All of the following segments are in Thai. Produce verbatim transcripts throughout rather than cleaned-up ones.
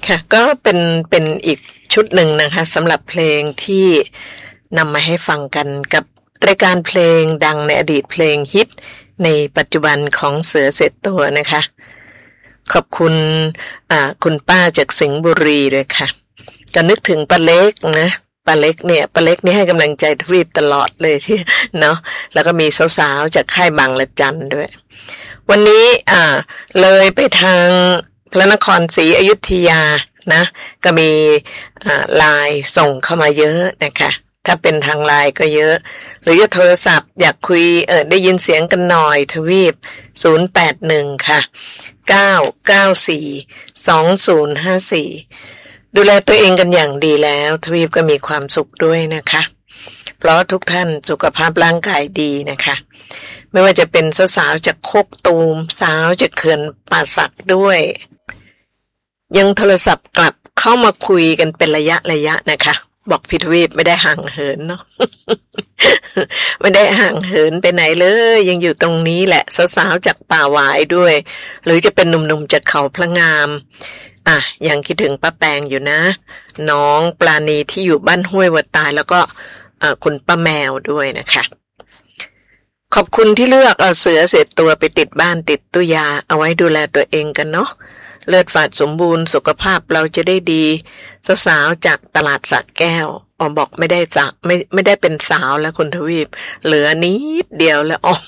ค่ะก็เป็นเป็นอีกชุดหนึ่งนะคะสำหรับเพลงที่นำมาให้ฟังกันกับรายการเพลงดังในอดีตเพลงฮิตในปัจจุบันของเสือเสวตตัวนะคะขอบคุณอ่าคุณป้าจากสิงห์บุรีด้วยค่ะก็นึกถึงป้าเล็กนะป้าเล็กเนี่ยป้าเล็กนี่ให้กำลังใจทวีปตลอดเลยที่เนาะแล้วก็มีสาวๆจากค่ายบางละจันด้วยวันนี้อ่าเลยไปทางพระนครศรีอยุธยานะก็มีอ่าไลน์ส่งเข้ามาเยอะนะคะถ้าเป็นทางไลน์ก็เยอะหรือจะโทรศัพท์อยากคุยเออได้ยินเสียงกันหน่อยทวีปศูนย์ แปด หนึ่งค่ะเก้า เก้า สี่ สอง ศูนย์ ห้า สี่ดูแลตัวเองกันอย่างดีแล้วทวีปก็มีความสุขด้วยนะคะเพราะทุกท่านสุขภาพร่างกายดีนะคะไม่ว่าจะเป็นสาวๆจากโคกตูมสาวจากเขื่อนป่าสักด้วยยังโทรศัพท์กลับเข้ามาคุยกันเป็นระยะระยะนะคะบอกพี่ทวีปไม่ได้ห่างเหินเนาะ ไม่ได้ห่างเหินไปไหนเลยยังอยู่ตรงนี้แหละสาวๆจากป่าหวายด้วยหรือจะเป็นหนุ่มๆจากเขาพระงามอ่ะยังคิดถึงป้าแปงอยู่นะน้องปลาณีที่อยู่บ้านห้วยวัวตายแล้วก็เอ่อคุณป้าแมวด้วยนะคะขอบคุณที่เลือกเอาเสือเสวตตัวไปติดบ้านติดตู้ยาเอาไว้ดูแลตัวเองกันเนาะเลือดฝาดสมบูรณ์สุขภาพเราจะได้ดีสาวๆจากตลาดสระแก้วอ๋อบอกไม่ได้สาวไม่ไม่ได้เป็นสาวแล้วคุณทวีปเหลือนิดเดียวแล้วอ๋อ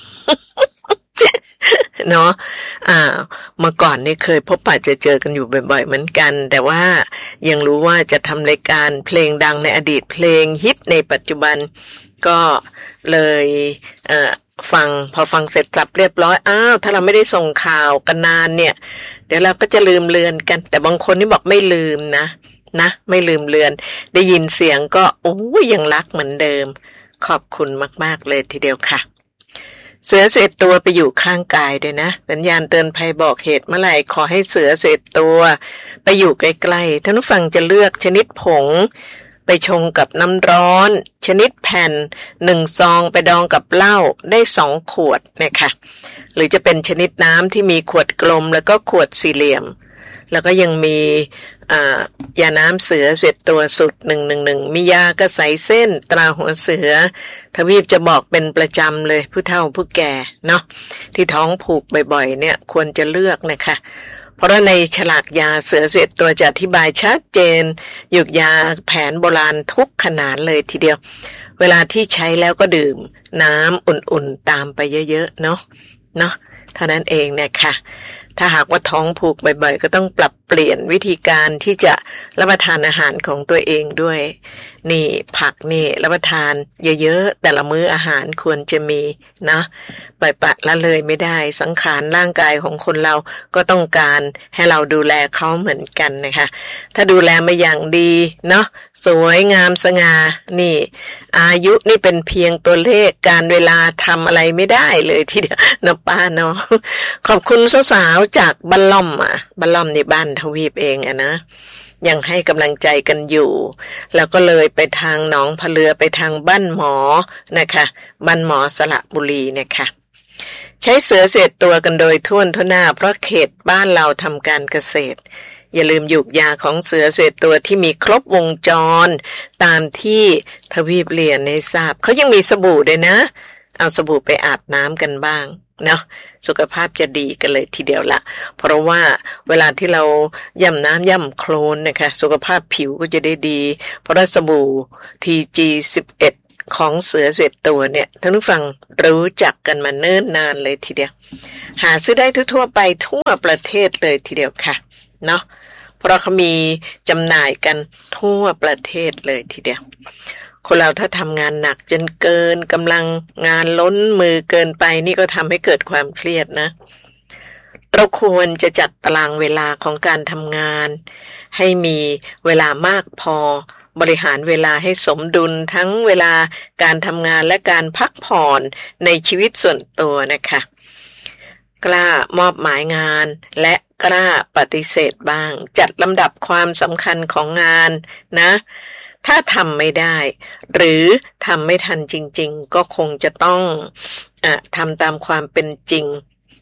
เนาะอ่าเมื่อก่อนนี่เคยพบปะเจอเจอกันอยู่บ่อยๆเหมือนกันแต่ว่ายังรู้ว่าจะทำรายการเพลงดังในอดีตเพลงฮิตในปัจจุบันก็เลยเอ่อฟังพอฟังเสร็จกลับเรียบร้อยอ้าวถ้าเราไม่ได้ส่งข่าวกันนานเนี่ยเดี๋ยวเราก็จะลืมเลือนกันแต่บางคนนี่บอกไม่ลืมนะนะไม่ลืมเลือนได้ยินเสียงก็โอ้ยยังรักเหมือนเดิมขอบคุณมากๆเลยทีเดียวค่ะเสือเสวตตัวไปอยู่ข้างกายด้วยนะสัญญาณเตือนภัยบอกเหตุเมื่อไหร่ขอให้เสือเสวตตัวไปอยู่ใกล้ๆท่านผู้ฟังจะเลือกชนิดผงไปชงกับน้ำร้อนชนิดแผ่นหนึ่งซองไปดองกับเหล้าได้สองขวดนะคะหรือจะเป็นชนิดน้ำที่มีขวดกลมแล้วก็ขวดสี่เหลี่ยมแล้วก็ยังมีอ่ายาน้ำเสือเสวตตัวสุดหนึ่งหนึ่งหนึ่งมียากระใสเส้นตราหัวเสือทวีปจะบอกเป็นประจำเลยผู้เฒ่าผู้แก่เนาะที่ท้องผูกบ่อยๆเนี่ยควรจะเลือกนะคะเพราะในฉลากยาเสือเสวตตัวจะอธิบายชัดเจนหยุกยาแผนโบราณทุกขนาดเลยทีเดียวเวลาที่ใช้แล้วก็ดื่มน้ำอุ่นๆตามไปเยอะๆเนาะเนาะเท่านั้นเองเนี่ยค่ะถ้าหากว่าท้องผูกบ่อยๆก็ต้องปรับเปลี่ยนวิธีการที่จะรับประทานอาหารของตัวเองด้วยนี่ผักนี่รับประทานเยอะๆแต่ละมื้ออาหารควรจะมีนะปล่อยปละละเลยไม่ได้สังขารร่างกายของคนเราก็ต้องการให้เราดูแลเขาเหมือนกันนะคะถ้าดูแลมาอย่างดีเนาะสวยงามสง่านี่อายุนี่เป็นเพียงตัวเลขการเวลาทำอะไรไม่ได้เลยทีเดียวนะป้าเนาะขอบคุณสาวๆจากบ้านล่อมอ่ะบ้านล่อมในบ้านทวีปเองอะนะยังให้กำลังใจกันอยู่แล้วก็เลยไปทางหนองพะเลือไปทางบ้านหมอนะคะบ้านหมอสระบุรีนะคะใช้เสือเสวตตัวกันโดยทั่วทั่วหน้าเพราะเขตบ้านเราทำการเกษตรอย่าลืมหยุกยาของเสือเสวตตัวที่มีครบวงจรตามที่ทวีปเรียนให้ทราบเขายังมีสบู่ด้วยนะเอาสบู่ไปอาบน้ำกันบ้างเนาะสุขภาพจะดีกันเลยทีเดียวละเพราะว่าเวลาที่เราย่ำน้ำย่ำโคลนนะคะสุขภาพผิวก็จะได้ดีเพราะสบู่ ที จี สิบเอ็ด ของเสือเสวตตัวเนี่ยท่านผู้ฟังรู้จักกันมาเนิ่นนานเลยทีเดียวหาซื้อได้ทั่วๆไปทั่วประเทศเลยทีเดียวค่ะเนาะเพราะเขามีจำหน่ายกันทั่วประเทศเลยทีเดียวคนเราถ้าทำงานหนักจนเกินกำลังงานล้นมือเกินไปนี่ก็ทำให้เกิดความเครียดนะเราควรจะจัดตารางเวลาของการทำงานให้มีเวลามากพอบริหารเวลาให้สมดุลทั้งเวลาการทำงานและการพักผ่อนในชีวิตส่วนตัวนะคะกล้ามอบหมายงานและกล้าปฏิเสธบ้างจัดลำดับความสำคัญของงานนะถ้าทำไม่ได้หรือทำไม่ทันจริงๆก็คงจะต้องอ่ะทำตามความเป็นจริง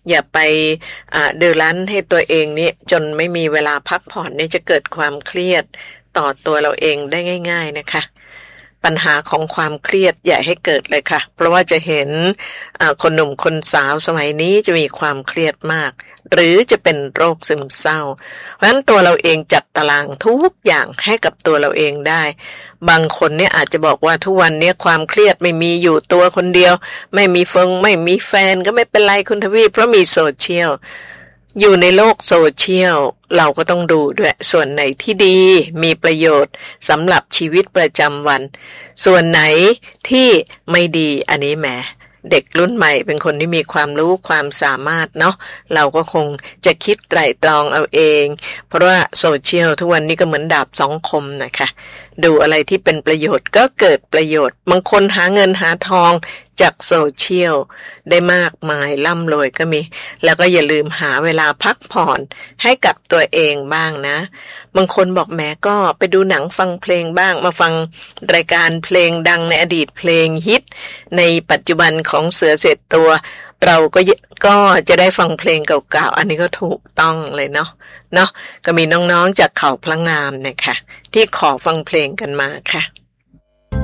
อย่าไปดื้อรั้นให้ตัวเองนี่จนไม่มีเวลาพักผ่อนนี่จะเกิดความเครียดต่อตัวเราเองได้ง่ายๆนะคะปัญหาของความเครียดอย่าให้เกิดเลยค่ะเพราะว่าจะเห็นคนหนุ่มคนสาวสมัยนี้จะมีความเครียดมากหรือจะเป็นโรคซึมเศร้าเพราะฉะนั้นตัวเราเองจัดตารางทุกอย่างให้กับตัวเราเองได้บางคนเนี่ยอาจจะบอกว่าทุกวันนี้ความเครียดไม่มีอยู่ตัวคนเดียวไม่มีฟงไม่มีแฟนก็ไม่เป็นไรคุณทวีเพราะมีโซเชียลอยู่ในโลกโซเชียลเราก็ต้องดูด้วยส่วนไหนที่ดีมีประโยชน์สำหรับชีวิตประจำวันส่วนไหนที่ไม่ดีอันนี้แหมเด็กรุ่นใหม่เป็นคนที่มีความรู้ความสามารถเนาะเราก็คงจะคิดไตร่ตรองเอาเองเพราะว่าโซเชียลทุกวันนี้ก็เหมือนดาบสองคมนะคะดูอะไรที่เป็นประโยชน์ก็เกิดประโยชน์บางคนหาเงินหาทองจากโซเชียลได้มากมายร่ำรวยก็มีแล้วก็อย่าลืมหาเวลาพักผ่อนให้กับตัวเองบ้างนะบางคนบอกแม้ก็ไปดูหนังฟังเพลงบ้างมาฟังรายการเพลงดังในอดีตเพลงฮิตในปัจจุบันของเสือเสร็จตัวเราก็ก็จะได้ฟังเพลงเก่าๆอันนี้ก็ถูกต้องเลยเนาะเนาะก็มีน้องๆจากเขาพระงามเนี่ยค่ะที่ขอฟังเพลงกันมาค่ะ